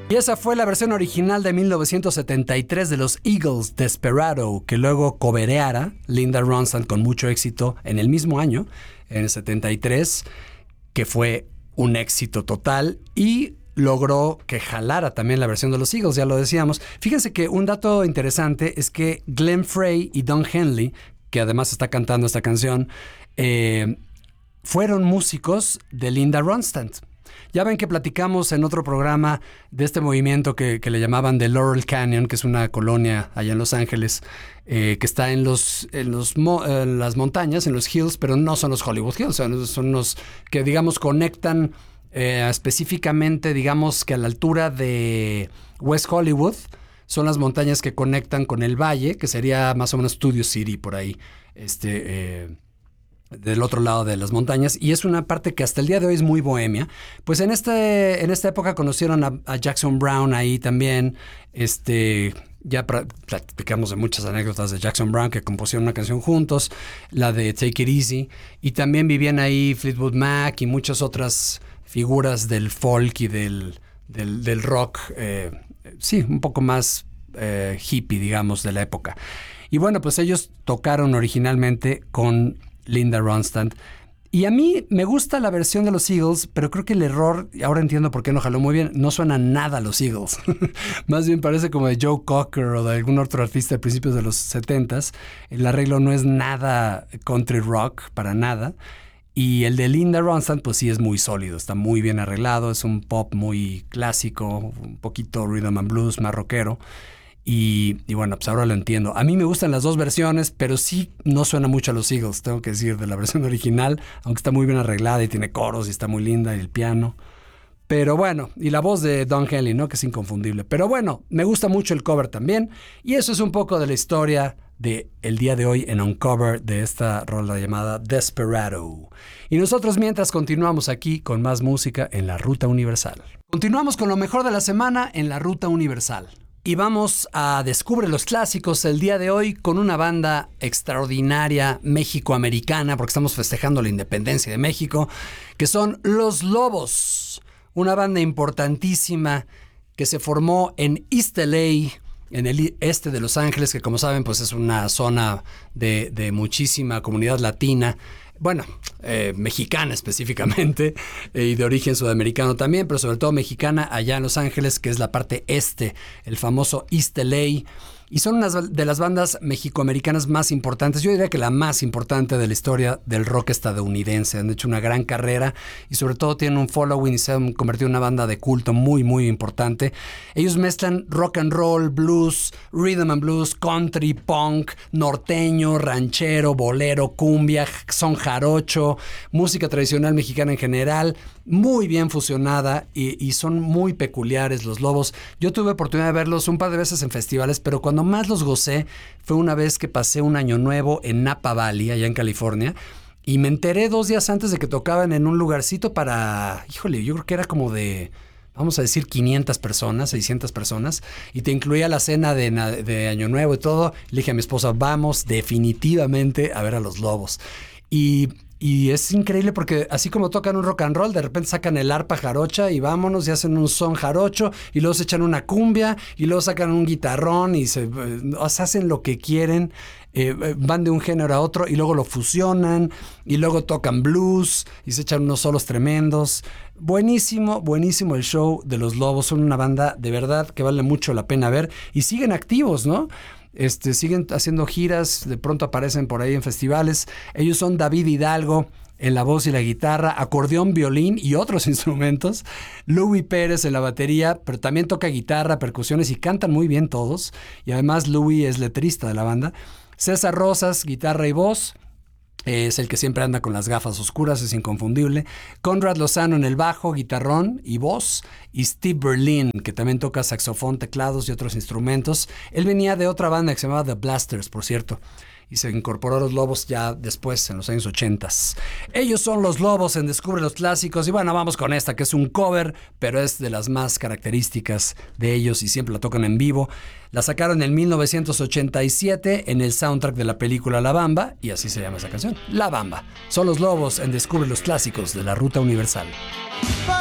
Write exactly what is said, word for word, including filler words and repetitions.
Y esa fue la versión original de mil novecientos setenta y tres de los Eagles, Desperado, que luego covereara Linda Ronstadt con mucho éxito en el mismo año, en el setenta y tres, que fue un éxito total y logró que jalara también la versión de los Eagles, ya lo decíamos. Fíjense que un dato interesante es que Glenn Frey y Don Henley, que además está cantando esta canción, eh, fueron músicos de Linda Ronstadt. Ya ven que platicamos en otro programa de este movimiento que, que le llamaban The Laurel Canyon, que es una colonia allá en Los Ángeles, eh, que está en, los, en, los, en las montañas, en los hills, pero no son los Hollywood Hills, son, son los que, digamos, conectan eh, específicamente, digamos, que a la altura de West Hollywood, son las montañas que conectan con el valle, que sería más o menos Studio City, por ahí, este... Eh, del otro lado de las montañas, y es una parte que hasta el día de hoy es muy bohemia. Pues en este en esta época conocieron a, a Jackson Browne ahí también. Este ya platicamos de muchas anécdotas de Jackson Browne, que compusieron una canción juntos, la de Take It Easy, y también vivían ahí Fleetwood Mac y muchas otras figuras del folk y del, del, del rock, eh, sí, un poco más eh, hippie, digamos, de la época. Y bueno, pues ellos tocaron originalmente con Linda Ronstadt. Y a mí me gusta la versión de los Eagles, pero creo que el error, y ahora entiendo por qué no jaló muy bien, no suena nada a los Eagles. Más bien parece como de Joe Cocker o de algún otro artista de principios de los setentas. El arreglo no es nada country rock, para nada. Y el de Linda Ronstadt, pues sí es muy sólido, está muy bien arreglado, es un pop muy clásico, un poquito rhythm and blues, más rockero. Y, y bueno, pues ahora lo entiendo. A mí me gustan las dos versiones, pero sí no suena mucho a los Eagles, tengo que decir, de la versión original, aunque está muy bien arreglada y tiene coros y está muy linda y el piano. Pero bueno, y la voz de Don Henley, ¿no? Que es inconfundible. Pero bueno, me gusta mucho el cover también. Y eso es un poco de la historia de el día de hoy en Uncover de esta rola llamada Desperado. Y nosotros mientras continuamos aquí con más música en la Ruta Universal. Continuamos con lo mejor de la semana en la Ruta Universal. Y vamos a Descubre los Clásicos el día de hoy con una banda extraordinaria mexicoamericana, porque estamos festejando la independencia de México, que son Los Lobos, una banda importantísima que se formó en East L A, en el este de Los Ángeles, que como saben pues es una zona de, de muchísima comunidad latina. Bueno, eh, mexicana específicamente, eh, y de origen sudamericano también, pero sobre todo mexicana allá en Los Ángeles, que es la parte este, el famoso East L A. Y son una de las bandas mexicoamericanas más importantes, yo diría que la más importante de la historia del rock estadounidense. Han hecho una gran carrera y sobre todo tienen un following y se han convertido en una banda de culto muy, muy importante. Ellos mezclan rock and roll, blues, rhythm and blues, country, punk, norteño, ranchero, bolero, cumbia, son jarocho, música tradicional mexicana en general, muy bien fusionada y, y son muy peculiares Los Lobos. Yo tuve oportunidad de verlos un par de veces en festivales, pero cuando más los gocé fue una vez que pasé un año nuevo en Napa Valley, allá en California, y me enteré dos días antes de que tocaban en un lugarcito para, híjole, yo creo que era como de, vamos a decir, quinientas personas, seiscientas personas, y te incluía la cena de, de Año Nuevo y todo. Le dije a mi esposa, vamos definitivamente a ver a Los Lobos. Y... Y es increíble porque así como tocan un rock and roll, de repente sacan el arpa jarocha y vámonos y hacen un son jarocho y luego se echan una cumbia y luego sacan un guitarrón y se, o sea, hacen lo que quieren, eh, van de un género a otro y luego lo fusionan y luego tocan blues y se echan unos solos tremendos. Buenísimo, buenísimo el show de Los Lobos. Son una banda de verdad que vale mucho la pena ver y siguen activos, ¿no? Este, siguen haciendo giras, de pronto aparecen por ahí en festivales. Ellos son David Hidalgo en la voz y la guitarra, acordeón, violín y otros instrumentos, Louis Pérez en la batería, pero también toca guitarra, percusiones y cantan muy bien todos. Y además Louis es letrista de la banda. César Rosas, guitarra y voz. Es el que siempre anda con las gafas oscuras, es inconfundible. Conrad Lozano en el bajo, guitarrón y voz. Y Steve Berlin, que también toca saxofón, teclados y otros instrumentos. Él venía de otra banda que se llamaba The Blasters, por cierto. Y se incorporó a Los Lobos ya después, en los años ochenta. Ellos son Los Lobos en Descubre los Clásicos. Y bueno, vamos con esta, que es un cover, pero es de las más características de ellos y siempre la tocan en vivo. La sacaron en mil novecientos ochenta y siete en el soundtrack de la película La Bamba, y así se llama esa canción, La Bamba. Son Los Lobos en Descubre los Clásicos de la Ruta Universal.